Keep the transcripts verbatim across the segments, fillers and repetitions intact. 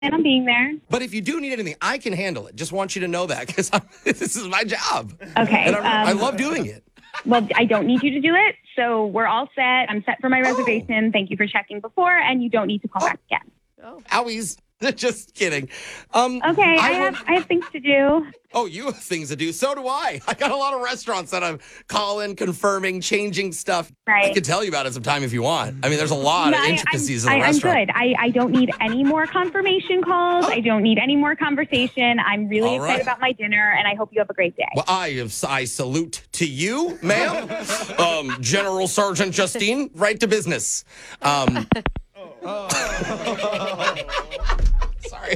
plan on being there. But if you do need anything, I can handle it. Just want you to know that because this is my job. Okay. And I, um, I love doing it. Well, I don't need you to do it. So we're all set. I'm set for my reservation. Oh. Thank you for checking before, and you don't need to call Oh. back again. Oh. Owies. Just kidding. Um, Okay, I, I have would- I have things to do. Oh, you have things to do. So do I. I got a lot of restaurants that I'm calling, confirming, changing stuff. I Right. can tell you about it sometime if you want. I mean, there's a lot No, of I- intricacies I'm, in the I, I'm restaurant. good. I, I don't need any more confirmation calls. I don't need any more conversation. I'm really All excited right. about my dinner, and I hope you have a great day. Well, I have, I salute to you, ma'am. um, General Sergeant Justine, right to business. Um, sorry.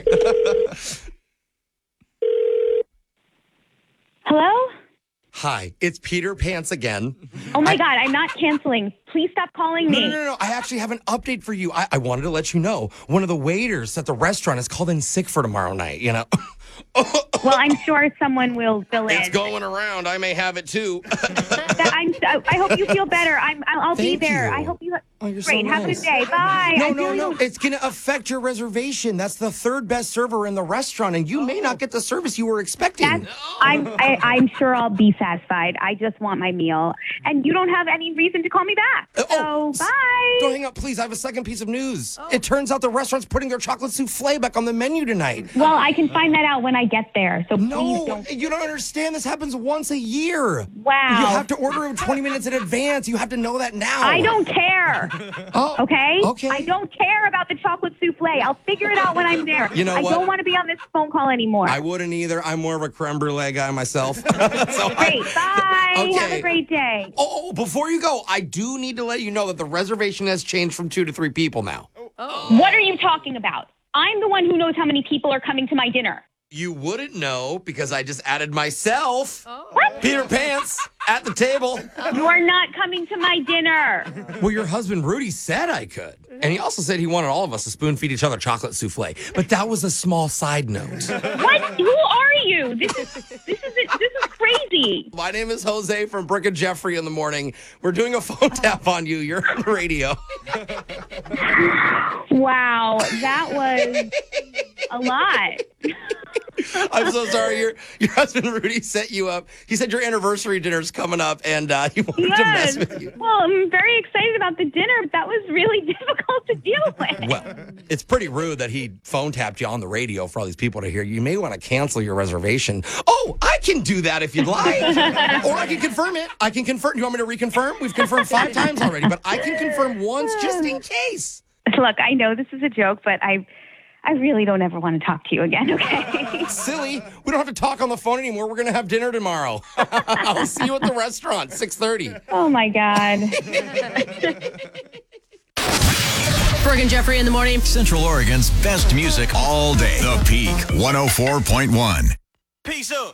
Hello? Hi, it's Peter Pants again. Oh, my I- God, I'm not canceling. Please stop calling No, me. no, no, no. I actually have an update for you. I, I wanted to let you know. One of the waiters at the restaurant is called in sick for tomorrow night, you know? Well, I'm sure someone will fill in. It's going around. I may have it too. That- I'm, I hope you feel better. I'm, I'll, I'll be Thank there. you. I hope you. Oh, you're so Great. Have a nice. good day. Bye. No, I no, really no. don't- It's going to affect your reservation. That's the third best server in the restaurant, and you may not get the service you were expecting. That's, I'm, I, I'm sure I'll be satisfied. I just want my meal, and you don't have any reason to call me back. Uh, So oh, s- bye. Don't hang up, please. I have a second piece of news. It turns out the restaurant's putting their chocolate souffle back on the menu tonight. Well, I can find that out when I get there. So please No, don't. you don't understand. This happens once a year. Wow. You have to order it twenty minutes in advance. You have to know that now. I don't care. Oh, Okay? Okay. I don't care about the chocolate souffle. I'll figure it out when I'm there. You know I what? don't want to be on this phone call anymore. I wouldn't either. I'm more of a creme brulee guy myself. So I- Great. Bye. Have Okay. a great day. Oh, before you go, I do need to let you know that the reservation has changed from two to three people now. What are you talking about? I'm the one who knows how many people are coming to my dinner. You wouldn't know because I just added myself, What? Peter Pants, at the table. You are not coming to my dinner. Well, your husband Rudy said I could. And he also said he wanted all of us to spoon feed each other chocolate souffle. But that was a small side note. What? Who are you? This is this is this is crazy. My name is Jose from Brick and Jeffrey in the morning. We're doing a phone tap on you. You're on the radio. Wow, that was a lot. I'm so sorry. Your your husband Rudy set you up. He said your anniversary dinner's coming up, and uh, he wanted Yes. to mess with you. Well, I'm very excited about the dinner, but that was really difficult to deal with. Well, it's pretty rude that he phone tapped you on the radio for all these people to hear. You may want to cancel your reservation. Oh, I can do that if you'd like. Or I can confirm it. I can confirm. Do you want me to reconfirm? We've confirmed five times already, but I can confirm once just in case. Look, I know this is a joke, but I I really don't ever want to talk to you again, okay? Silly. We don't have to talk on the phone anymore. We're going to have dinner tomorrow. I'll see you at the restaurant, six thirty. Oh, my God. Brooke and Jeffrey in the morning. Central Oregon's best music all day. The Peak one oh four point one. Peace up.